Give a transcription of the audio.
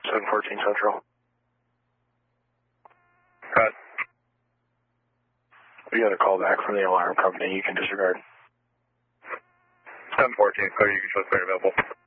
714 Central. Cut. We got a call back from the alarm company. You can disregard. 714, clear, you can show clear available.